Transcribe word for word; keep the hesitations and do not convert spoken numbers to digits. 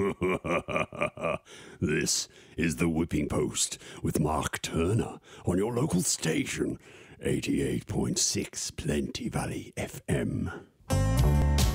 This is the Whipping Post with Mark Turner on your local station, eighty-eight point six Plenty Valley F M.